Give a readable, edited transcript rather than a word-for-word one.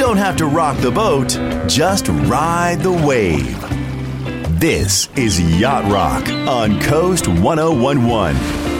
don't have to rock the boat, just ride the wave. This is Yacht Rock on Coast 1011.